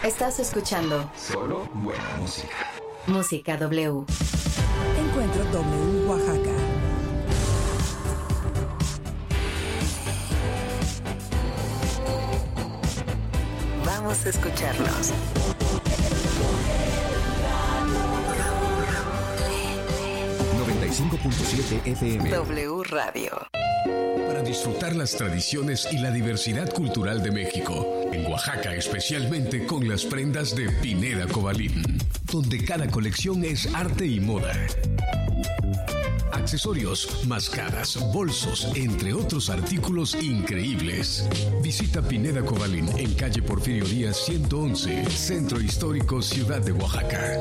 Estás escuchando solo buena música. Música W. Encuentro W Oaxaca. Vamos a escucharnos. 95.7 FM. W Radio. Para disfrutar las tradiciones y la diversidad cultural de México, en Oaxaca especialmente con las prendas de Pineda Cobalín, donde cada colección es arte y moda. Accesorios, máscaras, bolsos, entre otros artículos increíbles. Visita Pineda Cobalín en calle Porfirio Díaz 111, Centro Histórico, Ciudad de Oaxaca.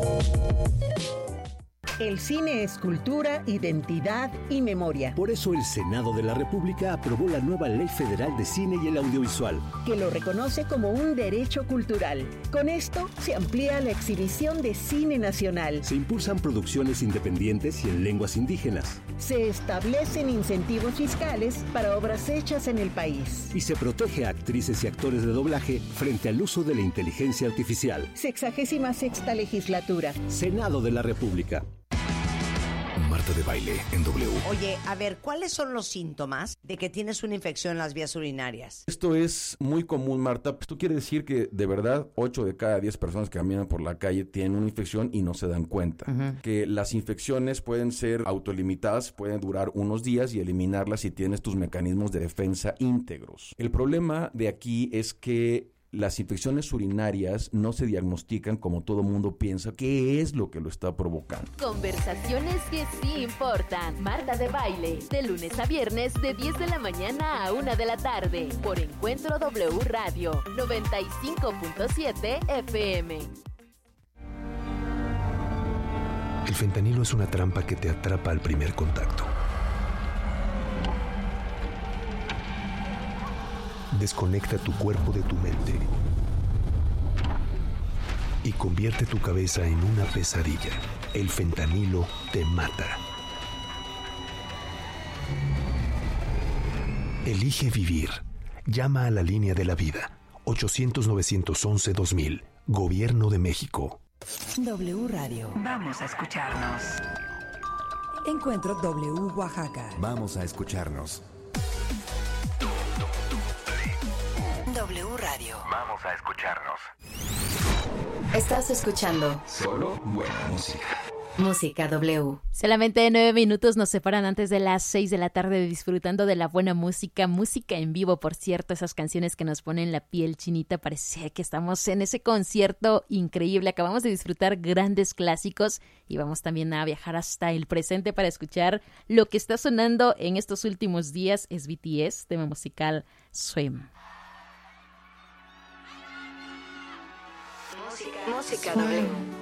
El cine es cultura, identidad y memoria. Por eso el Senado de la República aprobó la nueva Ley Federal de Cine y el Audiovisual, que lo reconoce como un derecho cultural. Con esto se amplía la exhibición de cine nacional. Se impulsan producciones independientes y en lenguas indígenas. Se establecen incentivos fiscales para obras hechas en el país. Y se protege a actrices y actores de doblaje frente al uso de la inteligencia artificial. 66ª legislatura. Senado de la República. Marta de Baile en W. Oye, a ver, ¿cuáles son los síntomas de que tienes una infección en las vías urinarias? Esto es muy común, Marta. Esto quiere decir que de verdad 8 de cada 10 personas que caminan por la calle tienen una infección y no se dan cuenta. Que las infecciones pueden ser autolimitadas, pueden durar unos días y eliminarlas si tienes tus mecanismos de defensa íntegros. El problema de aquí es que las infecciones urinarias no se diagnostican como todo mundo piensa. ¿Qué es lo que lo está provocando? Conversaciones que sí importan. Marta de Baile, de lunes a viernes de 10 de la mañana a 1 de la tarde. Por Encuentro W Radio, 95.7 FM. El fentanilo es una trampa que te atrapa al primer contacto. Desconecta tu cuerpo de tu mente y convierte tu cabeza en una pesadilla. El fentanilo te mata. Elige vivir. Llama a la línea de la vida. 800-911-2000. Gobierno de México. W Radio. Vamos a escucharnos. Encuentro W Oaxaca. Vamos a escucharnos. W Radio. Vamos a escucharnos. Estás escuchando solo buena música. Música W. Solamente 9 minutos nos separan antes de las 6 de la tarde disfrutando de la buena música en vivo, por cierto, esas canciones que nos ponen la piel chinita, parece que estamos en ese concierto increíble. Acabamos de disfrutar grandes clásicos y vamos también a viajar hasta el presente para escuchar lo que está sonando en estos últimos días. Es BTS, tema musical Swim. Música W.